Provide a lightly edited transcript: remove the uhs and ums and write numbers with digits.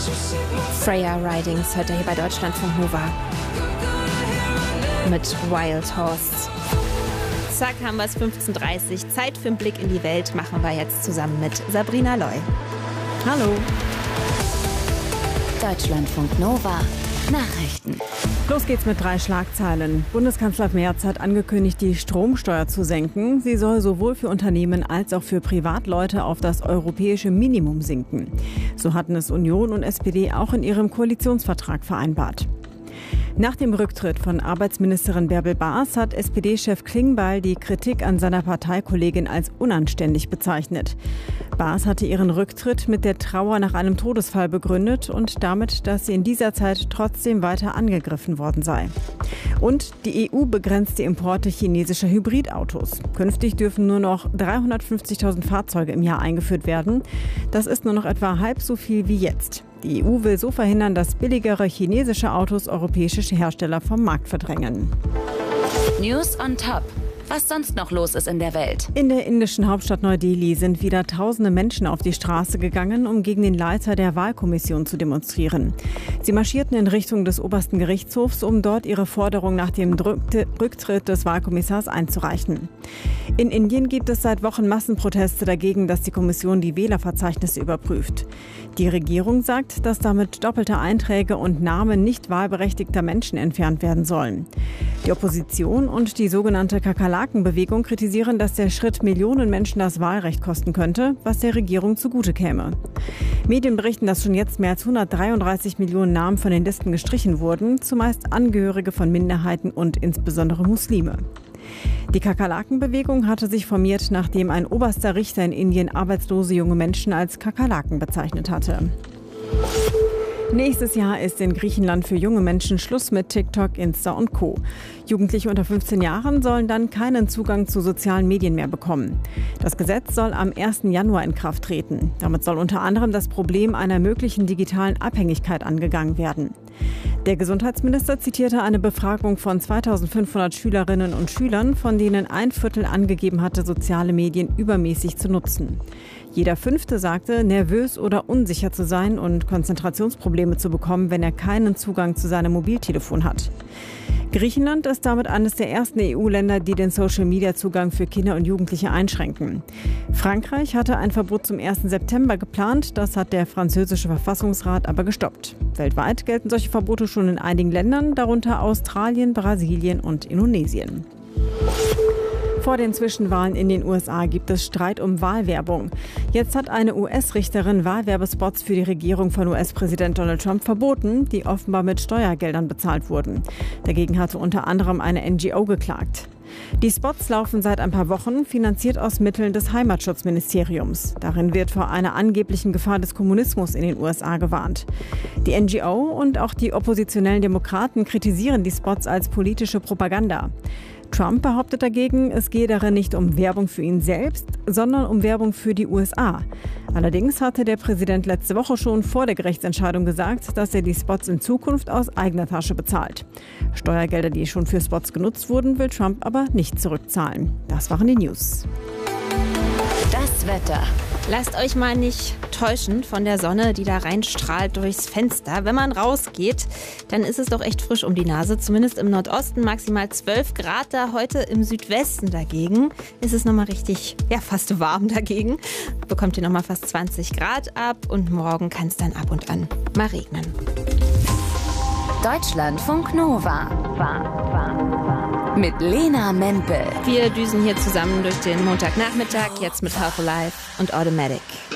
Freya Ridings hört ihr hier bei Deutschlandfunk Nova mit Wild Horse. Zack, haben wir es 15:30 Uhr. Zeit für einen Blick in die Welt machen wir jetzt zusammen mit Sabrina Loy. Hallo. Deutschlandfunk Nova Nachrichten. Los geht's mit 3 Schlagzeilen. Bundeskanzler Merz hat angekündigt, die Stromsteuer zu senken. Sie soll sowohl für Unternehmen als auch für Privatleute auf das europäische Minimum sinken. So hatten es Union und SPD auch in ihrem Koalitionsvertrag vereinbart. Nach dem Rücktritt von Arbeitsministerin Bärbel Baas hat SPD-Chef Klingbeil die Kritik an seiner Parteikollegin als unanständig bezeichnet. Baas hatte ihren Rücktritt mit der Trauer nach einem Todesfall begründet und damit, dass sie in dieser Zeit trotzdem weiter angegriffen worden sei. Und die EU begrenzt die Importe chinesischer Hybridautos. Künftig dürfen nur noch 350.000 Fahrzeuge im Jahr eingeführt werden. Das ist nur noch etwa halb so viel wie jetzt. Die EU will so verhindern, dass billigere chinesische Autos europäische Hersteller vom Markt verdrängen. News on Top. Was sonst noch los ist in der Welt. In der indischen Hauptstadt Neu-Delhi sind wieder tausende Menschen auf die Straße gegangen, um gegen den Leiter der Wahlkommission zu demonstrieren. Sie marschierten in Richtung des obersten Gerichtshofs, um dort ihre Forderung nach dem Rücktritt des Wahlkommissars einzureichen. In Indien gibt es seit Wochen Massenproteste dagegen, dass die Kommission die Wählerverzeichnisse überprüft. Die Regierung sagt, dass damit doppelte Einträge und Namen nicht wahlberechtigter Menschen entfernt werden sollen. Die Opposition und die sogenannte Kakerlakenbewegung kritisieren, dass der Schritt Millionen Menschen das Wahlrecht kosten könnte, was der Regierung zugute käme. Medien berichten, dass schon jetzt mehr als 133 Millionen Namen von den Listen gestrichen wurden, zumeist Angehörige von Minderheiten und insbesondere Muslime. Die Kakerlakenbewegung hatte sich formiert, nachdem ein oberster Richter in Indien arbeitslose junge Menschen als Kakerlaken bezeichnet hatte. Nächstes Jahr ist in Griechenland für junge Menschen Schluss mit TikTok, Insta und Co. Jugendliche unter 15 Jahren sollen dann keinen Zugang zu sozialen Medien mehr bekommen. Das Gesetz soll am 1. Januar in Kraft treten. Damit soll unter anderem das Problem einer möglichen digitalen Abhängigkeit angegangen werden. Der Gesundheitsminister zitierte eine Befragung von 2500 Schülerinnen und Schülern, von denen ein Viertel angegeben hatte, soziale Medien übermäßig zu nutzen. Jeder 5. sagte, nervös oder unsicher zu sein und Konzentrationsprobleme zu bekommen, wenn er keinen Zugang zu seinem Mobiltelefon hat. Griechenland ist damit eines der ersten EU-Länder, die den Social-Media-Zugang für Kinder und Jugendliche einschränken. Frankreich hatte ein Verbot zum 1. September geplant, das hat der französische Verfassungsrat aber gestoppt. Weltweit gelten solche Verbote schon in einigen Ländern, darunter Australien, Brasilien und Indonesien. Vor den Zwischenwahlen in den USA gibt es Streit um Wahlwerbung. Jetzt hat eine US-Richterin Wahlwerbespots für die Regierung von US-Präsident Donald Trump verboten, die offenbar mit Steuergeldern bezahlt wurden. Dagegen hatte unter anderem eine NGO geklagt. Die Spots laufen seit ein paar Wochen, finanziert aus Mitteln des Heimatschutzministeriums. Darin wird vor einer angeblichen Gefahr des Kommunismus in den USA gewarnt. Die NGO und auch die oppositionellen Demokraten kritisieren die Spots als politische Propaganda. Trump behauptet dagegen, es gehe darin nicht um Werbung für ihn selbst, sondern um Werbung für die USA. Allerdings hatte der Präsident letzte Woche schon vor der Gerichtsentscheidung gesagt, dass er die Spots in Zukunft aus eigener Tasche bezahlt. Steuergelder, die schon für Spots genutzt wurden, will Trump aber nicht zurückzahlen. Das waren die News. Das Wetter. Lasst euch mal nicht täuschen von der Sonne, die da reinstrahlt durchs Fenster. Wenn man rausgeht, dann ist es doch echt frisch um die Nase. Zumindest im Nordosten maximal 12 Grad. Da heute im Südwesten dagegen ist es nochmal richtig, fast warm dagegen. Bekommt ihr nochmal fast 20 Grad ab und morgen kann es dann ab und an mal regnen. Deutschlandfunk Nova. Mit Lena Mempel. Wir düsen hier zusammen durch den Montagnachmittag, jetzt mit Half Alive und Automatic.